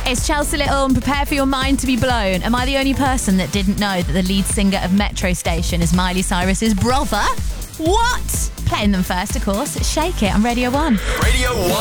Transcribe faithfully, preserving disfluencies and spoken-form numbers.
It's Chelsea Little and prepare for your mind to be blown. Am I the only person that didn't know that the lead singer of Metro Station is Miley Cyrus's brother? What? Playing them first, of course. Shake It on Radio one. Radio one.